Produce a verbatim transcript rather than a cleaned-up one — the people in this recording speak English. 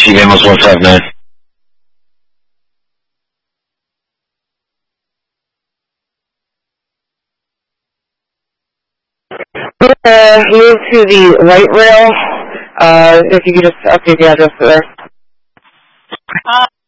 Recibimos, what's up, man? Uh, move to the light rail. Uh, if you could just update the address there. Uh,